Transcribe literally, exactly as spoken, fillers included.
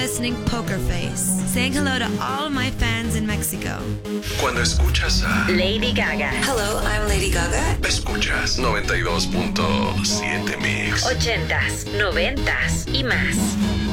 listening Poker Face, saying hello to all of my fans in Mexico. Cuando escuchas a Lady Gaga. Hello, I'm Lady Gaga. Escuchas noventa y dos punto siete Mix. Ochentas, noventas y más.